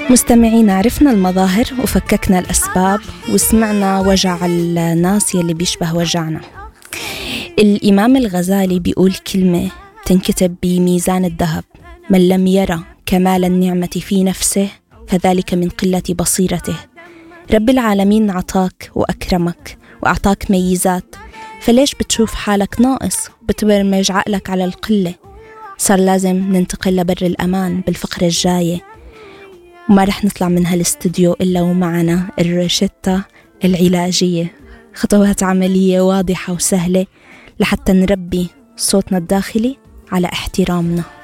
مستمعين، عرفنا المظاهر وفككنا الأسباب وسمعنا وجع الناس يلي بيشبه وجعنا. الإمام الغزالي بيقول كلمة تنكتب بميزان الذهب: من لم يرى كمال النعمة في نفسه فذلك من قلة بصيرته. رب العالمين عطاك وأكرمك وأعطاك ميزات، فليش بتشوف حالك ناقص وبتبرمج عقلك على القلة؟ صار لازم ننتقل لبر الأمان بالفقرة الجاية، وما رح نطلع من هالاستوديو إلا ومعنا الروشتة العلاجية، خطوات عملية واضحة وسهلة لحتى نربي صوتنا الداخلي على احترامنا.